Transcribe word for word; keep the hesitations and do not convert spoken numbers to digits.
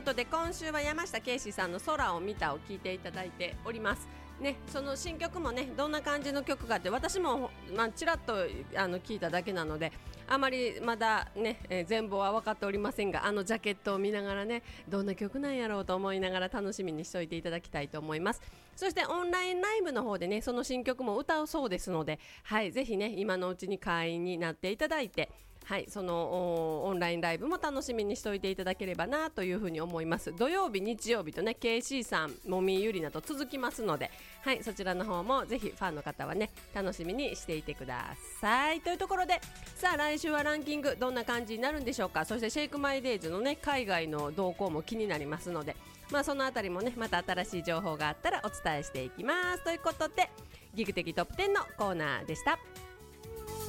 ことで今週は山下圭史さんの空を見たを聞いていただいておりますね。その新曲もねどんな感じの曲かって私も、まあ、ちらっとあの聞いただけなのであまりまだね、えー、全貌は分かっておりませんが、あのジャケットを見ながらねどんな曲なんやろうと思いながら楽しみにしておいていただきたいと思います。そしてオンラインライブの方でねその新曲も歌うそうですので、はい、ぜひね今のうちに会員になっていただいて、はい、そのオンラインライブも楽しみにしておいていただければなというふうに思います。土曜日日曜日とね ケーシー さんもみゆりなど続きますので、はい、そちらの方もぜひファンの方はね楽しみにしていてくださいというところで、さあ来週はランキングどんな感じになるんでしょうか。そしてシェイクマイデイズのね海外の動向も気になりますので、まあ、そのあたりもねまた新しい情報があったらお伝えしていきますということで、ギグ的トップテンのコーナーでした。